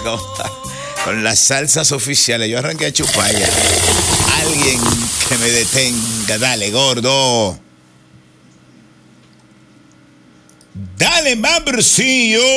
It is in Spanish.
con las salsas oficiales. Yo arranqué a chupar ya. Alguien que me detenga. Dale, gordo. Dale, mambrcillo.